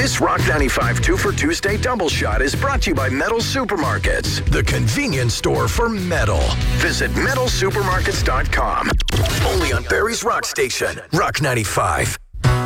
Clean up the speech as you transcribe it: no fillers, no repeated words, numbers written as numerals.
This Rock 95 2 for Tuesday double shot is brought to you by Metal Supermarkets, the convenience store for metal. Visit metalsupermarkets.com. Only on Barrie's Rock Station, Rock 95.